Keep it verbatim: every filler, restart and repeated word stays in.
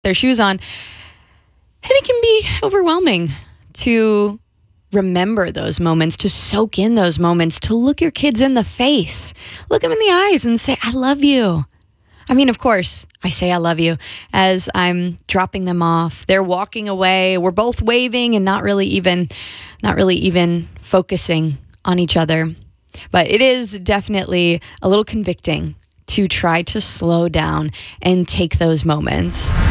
their shoes on. And it can be overwhelming to remember those moments, to soak in those moments, to look your kids in the face, look them in the eyes and say, I love you. I mean, of course, I say I love you as I'm dropping them off. They're walking away. We're both waving and not really even, not really even focusing on each other. But it is definitely a little convicting to try to slow down and take those moments.